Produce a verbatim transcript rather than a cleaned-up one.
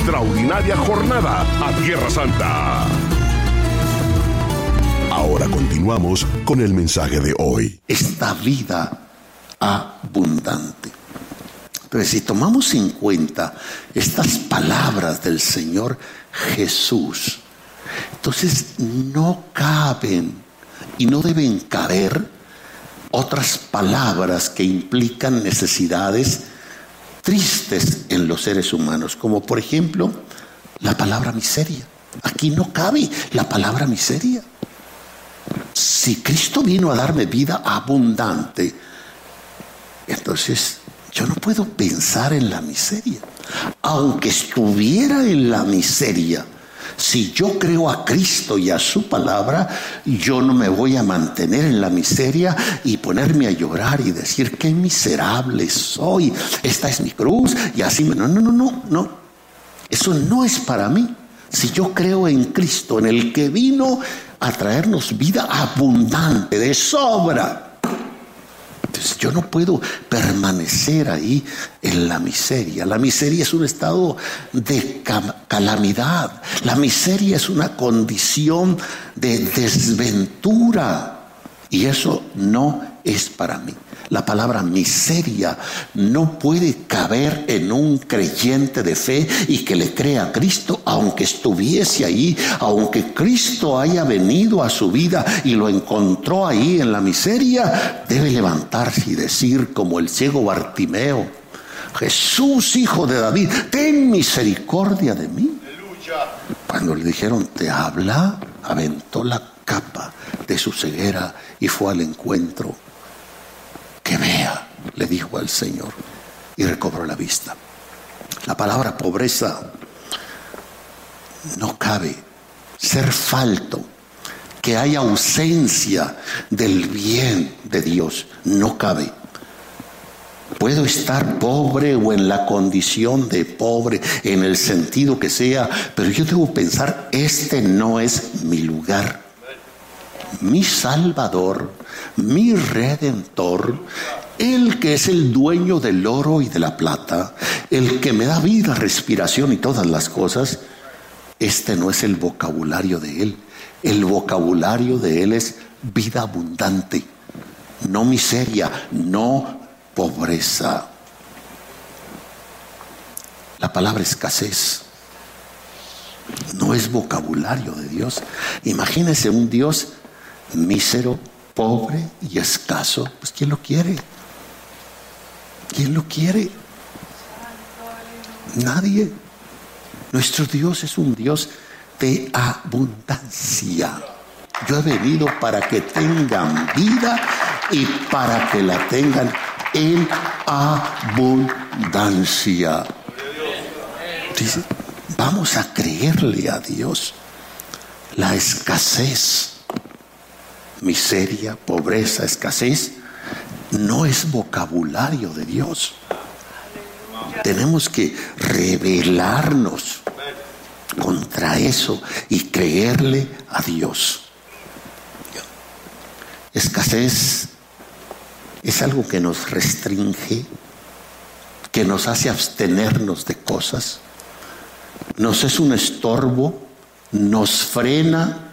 extraordinaria jornada a Tierra Santa. Ahora continuamos con el mensaje de hoy. Esta vida abundante. Entonces, si tomamos en cuenta estas palabras del Señor Jesús, entonces no caben y no deben caber otras palabras que implican necesidades tristes en los seres humanos, como por ejemplo la palabra miseria. Aquí no cabe la palabra miseria. Si Cristo vino a darme vida abundante, entonces yo no puedo pensar en la miseria. Aunque estuviera en la miseria, si yo creo a Cristo y a su palabra, yo no me voy a mantener en la miseria y ponerme a llorar y decir qué miserable soy, esta es mi cruz y así. No, no, no, no, no. Eso no es para mí. Si yo creo en Cristo, en el que vino a traernos vida abundante, de sobra, entonces yo no puedo permanecer ahí en la miseria. La miseria es un estado de calamidad. La miseria es una condición de desventura. Y eso no es para mí. La palabra miseria no puede caber en un creyente de fe y que le crea a Cristo, aunque estuviese ahí, aunque Cristo haya venido a su vida y lo encontró ahí en la miseria, debe levantarse y decir como el ciego Bartimeo: Jesús, hijo de David, ten misericordia de mí. Cuando le dijeron te habla, aventó la capa de su ceguera y fue al encuentro. Que vea, le dijo al Señor, y recobró la vista. La palabra pobreza no cabe. Ser falto, que haya ausencia del bien de Dios, no cabe. Puedo estar pobre o en la condición de pobre, en el sentido que sea, pero yo debo pensar, este no es mi lugar. Mi Salvador, mi Redentor, el que es el dueño del oro y de la plata, el que me da vida, respiración y todas las cosas, este no es el vocabulario de Él. El vocabulario de Él es vida abundante, no miseria, no pobreza. La palabra escasez no es vocabulario de Dios. Imagínese un Dios mísero, pobre y escaso. Pues ¿quién lo quiere? ¿Quién lo quiere? Nadie. Nuestro Dios es un Dios de abundancia. Yo he venido para que tengan vida y para que la tengan en abundancia. Dice, vamos a creerle a Dios. La escasez, miseria, pobreza, escasez, no es vocabulario de Dios. Tenemos que rebelarnos contra eso y creerle a Dios. Escasez es algo que nos restringe, que nos hace abstenernos de cosas, nos es un estorbo, nos frena